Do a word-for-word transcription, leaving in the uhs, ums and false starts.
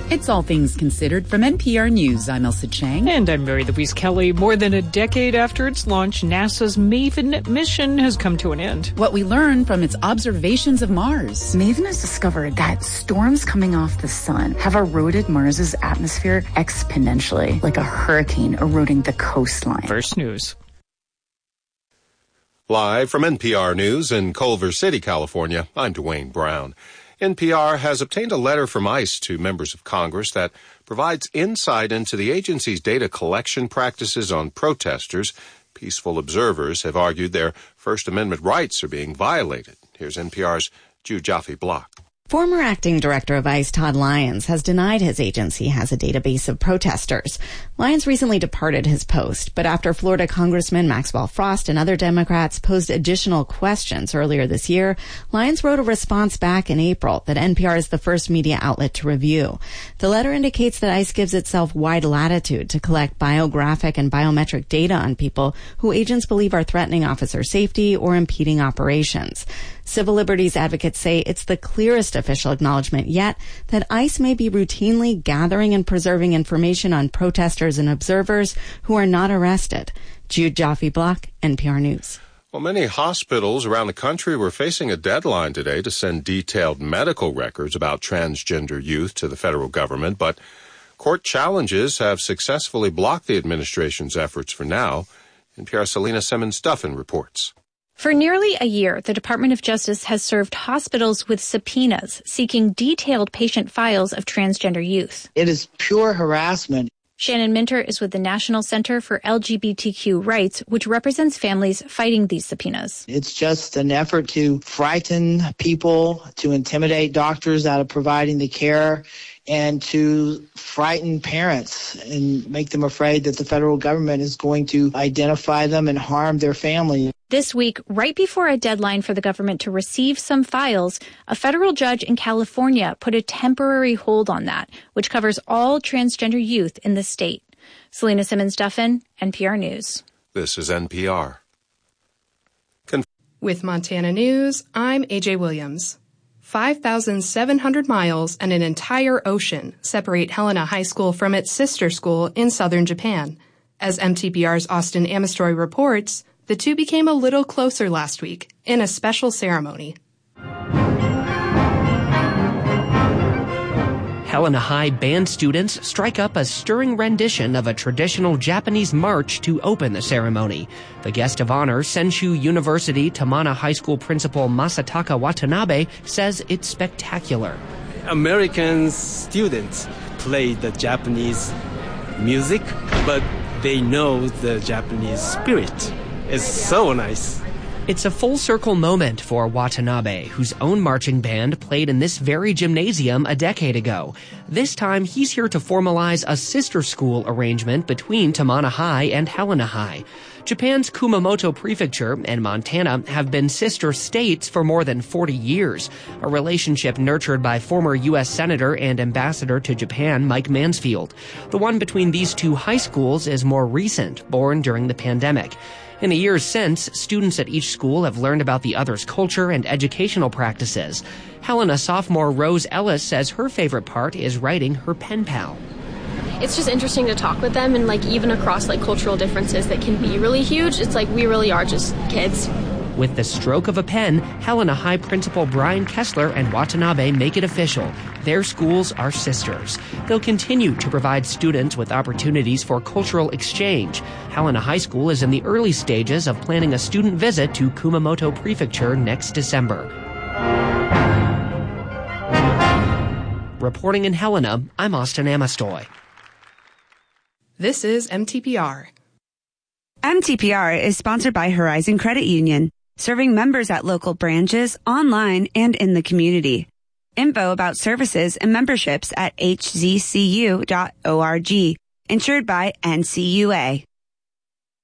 It's All Things Considered from N P R News. I'm Elsa Chang. And I'm Mary Louise Kelly. More than a decade after its launch, NASA's MAVEN mission has come to an end. What we learned from its observations of Mars. MAVEN has discovered that storms coming off the sun have eroded Mars's atmosphere exponentially, like a hurricane eroding the coastline. First News. Live from N P R News in Culver City, California, I'm Dwayne Brown. N P R has obtained a letter from ICE to members of Congress that provides insight into the agency's data collection practices on protesters. Peaceful observers have argued their First Amendment rights are being violated. Here's N P R's Jude Jaffe-Block. Former acting director of ICE Todd Lyons has denied his agency has a database of protesters. Lyons recently departed his post, but after Florida Congressman Maxwell Frost and other Democrats posed additional questions earlier this year, Lyons wrote a response back in April that N P R is the first media outlet to review. The letter indicates that ICE gives itself wide latitude to collect biographic and biometric data on people who agents believe are threatening officer safety or impeding operations. Civil liberties advocates say it's the clearest official acknowledgement yet that ICE may be routinely gathering and preserving information on protesters and observers who are not arrested. Jude Jaffe-Block, N P R News. Well, many hospitals around the country were facing a deadline today to send detailed medical records about transgender youth to the federal government, but court challenges have successfully blocked the administration's efforts for now. N P R's Selena Simmons-Duffin reports. For nearly a year, the Department of Justice has served hospitals with subpoenas seeking detailed patient files of transgender youth. It is pure harassment. Shannon Minter is with the National Center for L G B T Q Rights, which represents families fighting these subpoenas. It's just an effort to frighten people, to intimidate doctors out of providing the care, and to frighten parents and make them afraid that the federal government is going to identify them and harm their family. This week, right before a deadline for the government to receive some files, a federal judge in California put a temporary hold on that, which covers all transgender youth in the state. Selena Simmons-Duffin, N P R News. This is N P R. Conf- With Montana News, I'm A J Williams. five thousand seven hundred miles and an entire ocean separate Helena High School from its sister school in southern Japan. As M T P R's Austin Amestoy reports, the two became a little closer last week in a special ceremony. Helena High band students strike up a stirring rendition of a traditional Japanese march to open the ceremony. The guest of honor, Senshu University Tamana High School principal Masataka Watanabe, says it's spectacular. American students play the Japanese music, but they know the Japanese spirit. It's so nice. It's a full-circle moment for Watanabe, whose own marching band played in this very gymnasium a decade ago. This time, he's here to formalize a sister school arrangement between Tamana High and Helena High. Japan's Kumamoto Prefecture and Montana have been sister states for more than forty years, a relationship nurtured by former U S Senator and Ambassador to Japan Mike Mansfield. The one between these two high schools is more recent, born during the pandemic. In the years since, students at each school have learned about the other's culture and educational practices. Helena sophomore Rose Ellis says her favorite part is writing her pen pal. It's just interesting to talk with them, and like even across like cultural differences that can be really huge, it's like we really are just kids. With the stroke of a pen, Helena High Principal Brian Kessler and Watanabe make it official. Their schools are sisters. They'll continue to provide students with opportunities for cultural exchange. Helena High School is in the early stages of planning a student visit to Kumamoto Prefecture next December. Reporting in Helena, I'm Austin Amestoy. This is M T P R. M T P R is sponsored by Horizon Credit Union, serving members at local branches, online, and in the community. Info about services and memberships at h z c u dot org. Insured by N C U A.